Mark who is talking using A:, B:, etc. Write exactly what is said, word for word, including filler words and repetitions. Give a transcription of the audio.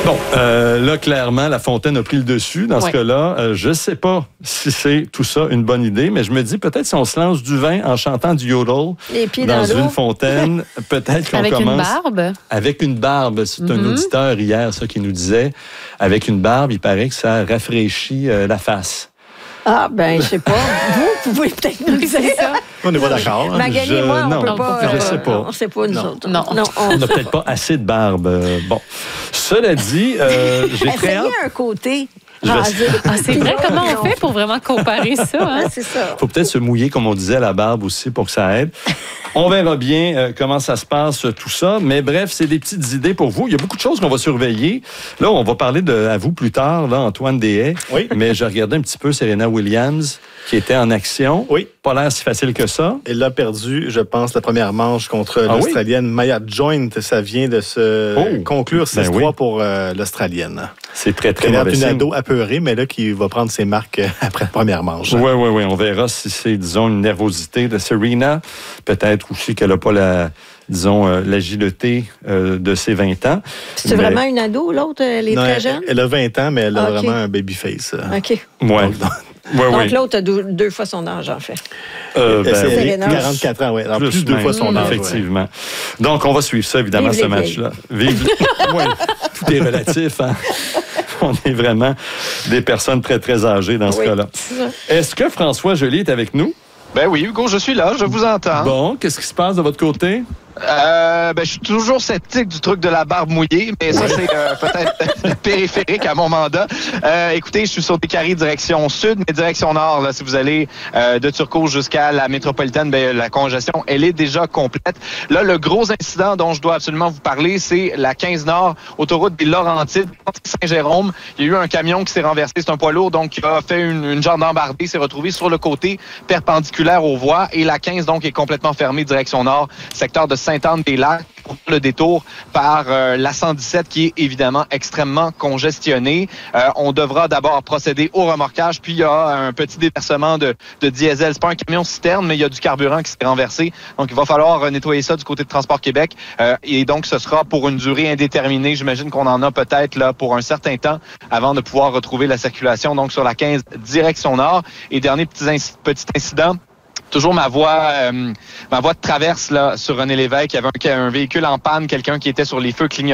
A: Bon, euh, là, clairement, La Fontaine a pris le dessus dans ce
B: ouais.
A: cas-là. Euh, je ne sais pas si c'est tout ça une bonne idée, mais je me dis peut-être si on se lance du vin en chantant du yodel
C: Les pieds
A: dans,
C: dans
A: une
C: l'eau.
A: fontaine, peut-être qu'on
B: Avec
A: commence...
B: une barbe?
A: Avec une barbe. C'est
B: Mm-hmm.
A: un auditeur hier, ça, qui nous disait, avec une barbe, il paraît que ça rafraîchit euh, la face.
C: Ah, ben, je sais pas. Vous pouvez peut-être nous dire ça.
D: On n'est pas d'accord. Hein?
C: Magali et moi, on
A: non,
C: peut pas.
A: je sais pas.
C: On sait pas, nous
D: Non.
C: autres.
B: Non.
C: on
A: On n'a peut-être pas assez de barbe. Euh, bon. Cela dit, euh, j'ai très
C: Essayez
A: hâte.
C: un côté.
A: Je vais-
C: rasé.
B: Ah, c'est vrai, comment on fait pour vraiment comparer ça? Hein?
C: Ouais, c'est ça.
A: Il faut peut-être se mouiller, comme on disait, la barbe aussi pour que ça aide. On verra bien euh, comment ça se passe, euh, tout ça. Mais bref, c'est des petites idées pour vous. Il y a beaucoup de choses qu'on va surveiller. Là, on va parler de, à vous plus tard, là, Antoine Deshaies.
D: Oui.
A: Mais je regardais un petit peu Serena Williams, qui était en action.
D: Oui.
A: Pas l'air si facile que ça.
D: Elle a perdu, je pense, la première manche contre
A: Ah
D: l'Australienne Maya Joint. Ça vient de se
A: Oh.
D: conclure six trois
A: Ben oui.
D: pour euh, l'Australienne.
A: C'est très, très
D: Elle a
A: mauvais
D: une
A: signe.
D: ado apeurée, mais là, qui va prendre ses marques euh, après la première manche.
A: Oui, oui, oui. On verra si c'est, disons, une nervosité de Serena. Peut-être aussi qu'elle n'a pas la, disons, euh, l'agilité euh, de ses vingt ans.
C: C'est
A: Mais-
C: vraiment une ado, l'autre, elle est
D: Non,
C: très
D: elle,
C: jeune?
D: elle a vingt ans, mais elle a
C: Ah, ok.
D: vraiment un baby face. euh.
C: OK.
A: Ouais.
D: Donc, donc,
A: Ouais,
C: Donc,
A: ouais.
C: l'autre a deux, deux fois son âge, en fait.
A: Euh, ben,
D: c'est
C: Serena.
D: quarante-quatre ans, oui. Alors, plus, de deux
A: même,
D: fois son âge. ouais.
A: Effectivement. Donc, on va suivre ça, évidemment,
C: Vive
A: ce
C: les
A: match-là. Vive. Ouais, tout est relatif. Hein? On est vraiment des personnes très, très âgées dans ce
C: Oui,
A: cas-là.
C: c'est ça.
A: Est-ce que François Joly est avec nous?
E: Ben oui, Hugo, je suis là, je vous entends.
A: Bon, qu'est-ce qui se passe de votre côté?
E: Euh, ben, je suis toujours sceptique du truc de la barbe mouillée, mais ça, c'est euh, peut-être périphérique à mon mandat. Euh, écoutez, je suis sur des carrés direction sud, mais direction nord. Là, si vous allez euh, de Turcot jusqu'à la métropolitaine, ben, la congestion, elle est déjà complète. Là, le gros incident dont je dois absolument vous parler, c'est la quinze nord, autoroute des Laurentides, Saint-Jérôme. Il y a eu un camion qui s'est renversé, c'est un poids lourd, donc qui a fait une, une genre d'embardée, s'est retrouvé sur le côté perpendiculaire aux voies, et la quinze, donc, est complètement fermée direction nord, secteur de Sainte-Anne-des-Lacs, pour le détour par euh, la cent dix-sept qui est évidemment extrêmement congestionnée. Euh, on devra d'abord procéder au remorquage, puis il y a un petit déversement de, de diesel. C'est pas un camion citerne, mais il y a du carburant qui s'est renversé. Donc, il va falloir euh, nettoyer ça du côté de Transport Québec. Euh, et donc, ce sera pour une durée indéterminée. J'imagine qu'on en a peut-être là pour un certain temps avant de pouvoir retrouver la circulation. Donc, sur la quinze, direction nord. Et dernier petit, inc- petit incident. Toujours ma voie, euh, ma voie de traverse là sur René Lévesque. Il y avait un, un véhicule en panne, quelqu'un qui était sur les feux clignotants.